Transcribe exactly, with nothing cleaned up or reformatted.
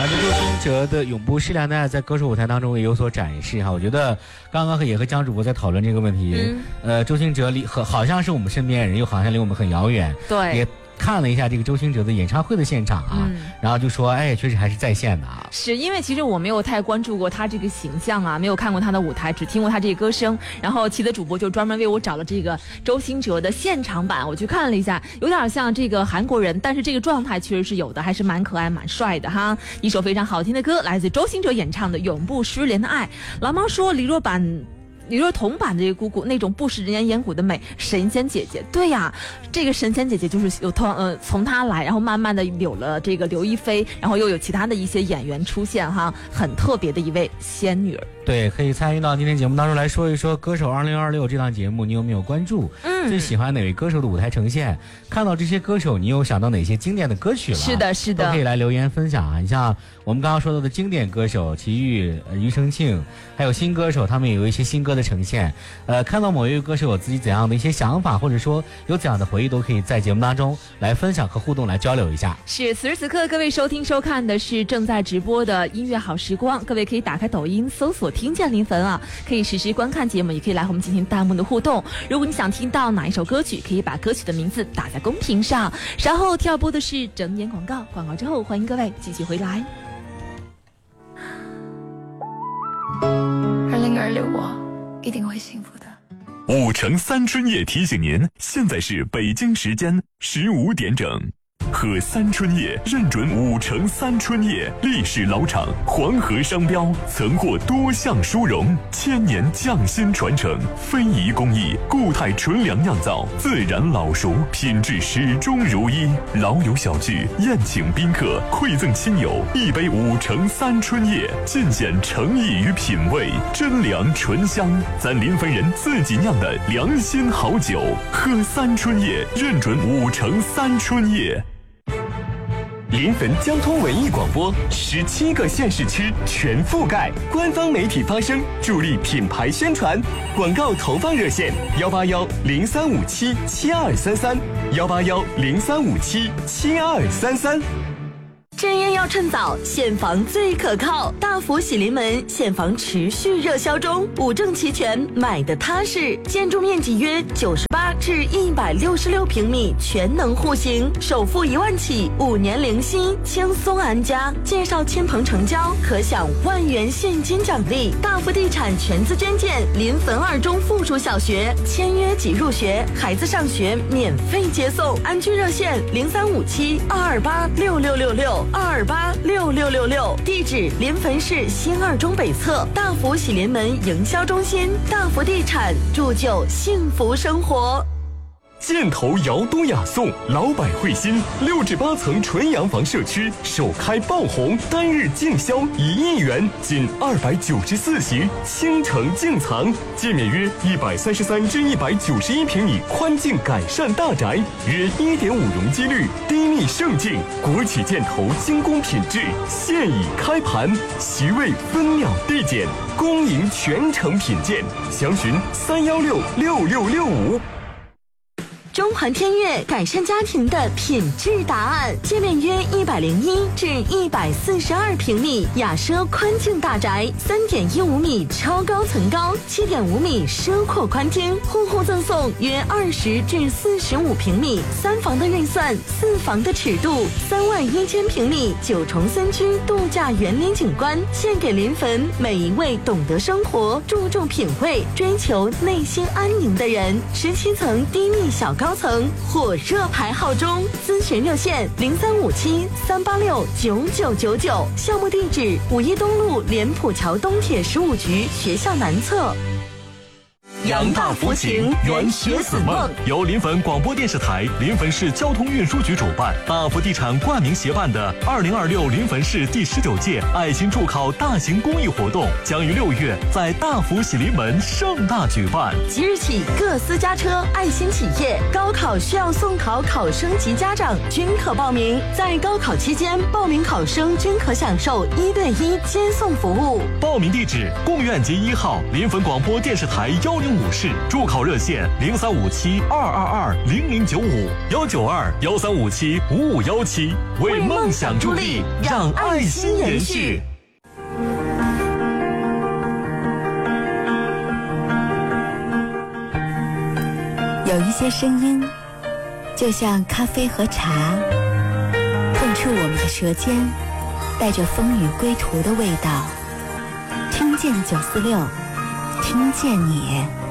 这周兴哲的永不失联的爱在歌手舞台当中也有所展示哈。我觉得刚刚也和江主播在讨论这个问题，嗯、呃，周兴哲离和好像是我们身边人，又好像离我们很遥远， 对， 也看了一下这个周兴哲的演唱会的现场啊，嗯、然后就说，哎，确实还是在线的啊。 是因为其实我没有太关注过他这个形象啊，没有看过他的舞台，只听过他这个歌声。然后奇的主播就专门为我找了这个周兴哲的现场版，我去看了一下，有点像这个韩国人，但是这个状态确实是有的，还是蛮可爱、蛮帅的哈。一首非常好听的歌，来自周兴哲演唱的《永不失联的爱》。蓝猫说，李若版。李若彤版的这个姑姑那种不食人言烟骨的美，神仙姐姐，对呀，这个神仙姐姐就是有从呃从她来，然后慢慢的有了这个刘亦菲，然后又有其他的一些演员出现哈，很特别的一位仙女儿。 对，可以参与到今天节目当中来说一说《歌手二零二六》这档节目，你有没有关注？嗯，最喜欢哪位歌手的舞台呈现？看到这些歌手，你有想到哪些经典的歌曲了？ 是的，是的， 都可以来留言分享啊。你像我们刚刚说到的经典歌手齐豫、呃、庾澄庆，还有新歌手，他们也有一些新歌的呈现。呃，看到某一位歌手有自己怎样的一些想法，或者说有怎样的回忆，都可以在节目当中来分享和互动，来交流一下。 是，此时此刻各位收听收看的是正在直播的音乐好时光，各位可以打开抖音搜索听见林焚啊，可以实时观看节目，也可以来和我们进行弹幕的互动。如果你想听到哪一首歌曲，可以把歌曲的名字打在公屏上。稍后跳播的是整点广告，广告之后欢迎各位继续回来。 二零二六我一定会幸福的。 五城三春夜提醒您，现在是北京时间十五点整。喝三春叶认准五城三春叶，历史老厂，黄河商标，曾获多项殊荣，千年匠心传承，非遗工艺，固态纯粮酿造，自然老熟，品质始终如一。老友小聚，宴请宾客，馈赠亲友，一杯五城三春叶，尽显诚意与品味，真粮醇香，咱临汾人自己酿的良心好酒。喝三春叶认准五城三春叶。临汾交通文艺广播，十七个县市区全覆盖，官方媒体发声，助力品牌宣传。广告投放热线：幺八幺零三五七七二三三，幺八幺零三五七七二三三。 正烟要趁早，现房最可靠。大福喜临门，现房持续热销中，五证齐全，买的踏实。建筑面积约九十八至一百六十六平米，全能户型，首付一万起，五年零息，轻松安家。介绍亲朋成交，可享万元现金奖励。大福地产全资捐建临汾二中附属小学，签约即入学，孩子上学免费接送。安居热线零三五七二二八六六六六。二二八六六六六，地址临汾市新二中北侧大福喜临门营销中心。大福地产铸就幸福生活。 箭头瑶都雅颂，老百惠新，六至八层纯洋房社区首开爆红，单日净销一亿元，仅二百九十四席，倾城净藏，界面约一百三十三至一百九十一平米，宽净改善大宅，约一点五容积率，低密胜境，国企箭头精工品质，现已开盘，席位分秒递减，恭迎全程品鉴，详询三幺六六六六五。 中环天悦改善家庭的品质答案，界面约一百零一至一百四十二平米，雅奢宽净大宅，三点一五米超高层高，七点五米奢阔宽厅，户户赠送约二十至四十五平米，三房的预算，四房的尺度，三万一千平米九重森区度假园林景观，献给临汾每一位懂得生活、注重品味、追求内心安宁的人。十七层低密小高层火热排号中，咨询热线零三五七三八六九九九九，项目地址五一东路莲浦桥东铁十五局学校南侧。 扬大福情，圆学子梦，由临汾广播电视台、临汾市交通运输局主办，大福地产冠名协办的二零二六临汾市第十九届爱心助考大型公益活动，将于六月在大福喜临门盛大举办。 即日起，各私家车、爱心企业高考需要送考考生及家长均可报名，在高考期间，报名考生均可享受一对一接送服务。 报名地址：贡院街一号临汾广播电视台幺零武士，助考热线零三五七二二二零零九五幺九二幺三五七五五幺七，为梦想助力，让爱心延续。 有一些声音，就像咖啡和茶，碰触我们的舌尖，带着风雨归途的味道。听见九四六，听见你。